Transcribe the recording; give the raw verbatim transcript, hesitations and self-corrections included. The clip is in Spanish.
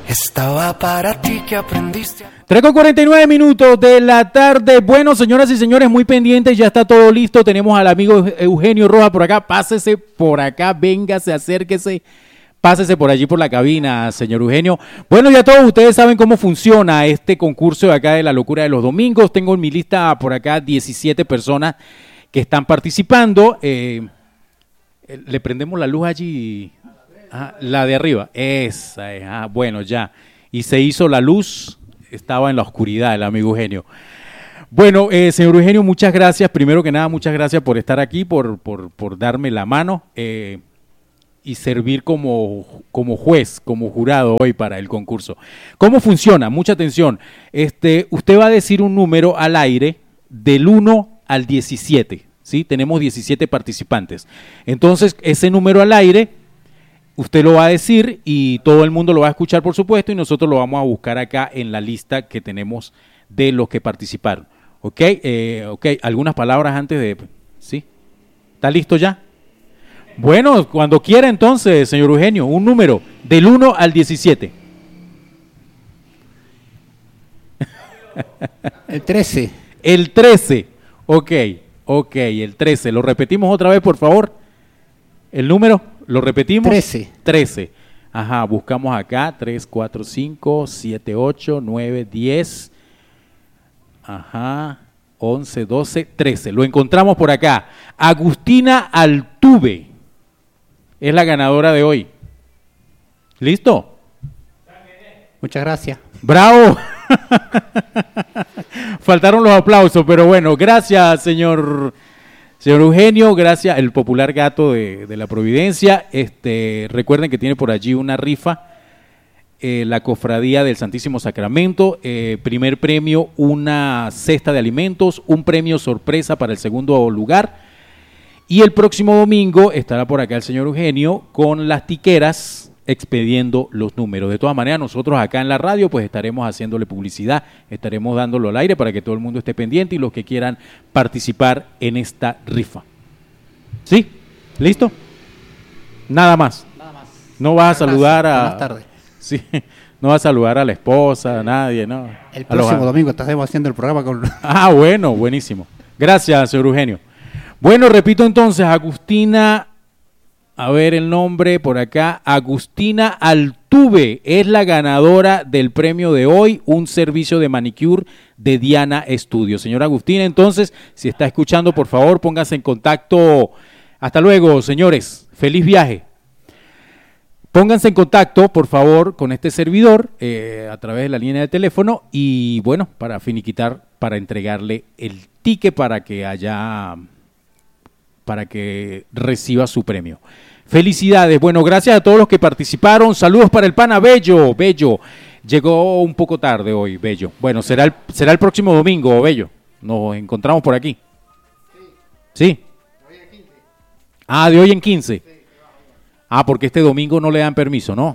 Estaba para ti que aprendiste. tres con cuarenta y nueve minutos de la tarde. Bueno, señoras y señores, muy pendientes, ya está todo listo. Tenemos al amigo Eugenio Rojas por acá. Pásese por acá, véngase, acérquese. Pásese por allí por la cabina, señor Eugenio. Bueno, ya todos ustedes saben cómo funciona este concurso de acá de la locura de los domingos. Tengo en mi lista por acá diecisiete personas que están participando. Eh, le prendemos la luz allí. Ah, la de arriba, esa es, ah, bueno, ya, y se hizo la luz, estaba en la oscuridad el amigo Eugenio. Bueno, eh, señor Eugenio, muchas gracias, primero que nada, muchas gracias por estar aquí, por, por, por darme la mano eh, y servir como, como juez, como jurado hoy para el concurso. ¿Cómo funciona? Mucha atención, este, usted va a decir un número al aire del uno al diecisiete, ¿sí? Tenemos diecisiete participantes, entonces ese número al aire usted lo va a decir y todo el mundo lo va a escuchar, por supuesto, y nosotros lo vamos a buscar acá en la lista que tenemos de los que participaron. ¿Ok? Eh, ok, algunas palabras antes de... ¿Sí? ¿Está listo ya? Bueno, cuando quiera entonces, señor Eugenio, un número del uno al diecisiete. El trece. El trece. Ok, ok, el trece. ¿Lo repetimos otra vez, por favor? ¿El número? ¿Lo repetimos? trece. trece. Ajá, buscamos acá. tres, cuatro, cinco, siete, ocho, nueve, diez. Ajá. once, doce, trece. Lo encontramos por acá. Agustina Altuve es la ganadora de hoy. ¿Listo? Muchas gracias. ¡Bravo! Faltaron los aplausos, pero bueno, gracias, señor... Señor Eugenio, gracias, el popular gato de, de la Providencia. Este, recuerden que tiene por allí una rifa, eh, la Cofradía del Santísimo Sacramento, eh, primer premio, una cesta de alimentos, un premio sorpresa para el segundo lugar. Y el próximo domingo estará por acá el señor Eugenio con las tiqueras expediendo los números. De todas maneras, nosotros acá en la radio pues estaremos haciéndole publicidad, estaremos dándolo al aire para que todo el mundo esté pendiente y los que quieran participar en esta rifa. ¿Sí? ¿Listo? Nada más. Nada más. No vas a saludar a... Buenas tardes. Sí, no vas a saludar a la esposa, a nadie, ¿no? El próximo Aloha. domingo estaremos haciendo el programa con... Ah, bueno, buenísimo. Gracias, señor Eugenio. Bueno, repito entonces, Agustina... A ver el nombre por acá, Agustina Altuve es la ganadora del premio de hoy, un servicio de manicure de Diana Studio. Señora Agustina, entonces, si está escuchando, por favor, póngase en contacto. Hasta luego, señores. Feliz viaje. Pónganse en contacto, por favor, con este servidor eh, a través de la línea de teléfono y, bueno, para finiquitar, para entregarle el ticket para que haya... para que reciba su premio. Felicidades. Bueno, gracias a todos los que participaron. Saludos para el pana Bello. Bello. Llegó un poco tarde hoy, Bello. Bueno, será el, será el próximo domingo, Bello. Nos encontramos por aquí. ¿Sí? ¿Sí? Ah, de hoy en quince. Ah, porque este domingo no le dan permiso, ¿no?